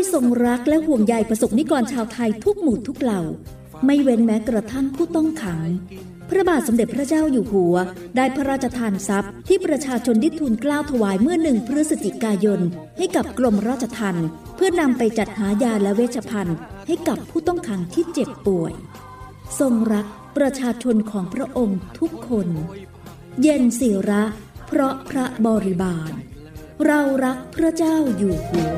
ทรงรักและห่วงใยประสบนิกรชาวไทยทุกหมู่ทุกเหล่าไม่เว้นแม้กระทั่งผู้ต้องขังพระบาทสมเด็จพระเจ้าอยู่หัวได้พระราชทานทรัพย์ที่ประชาชนได้ทูลเกล้าถวายเมื่อ1 พฤศจิกายนให้กับกรมราชทัณฑ์เพื่อนำไปจัดหายาและเวชภัณฑ์ให้กับผู้ต้องขังที่เจ็บป่วยทรงรักประชาชนของพระองค์ทุกคนเย็นศิระเพราะพระบริบาลเรารักพระเจ้าอยู่หัว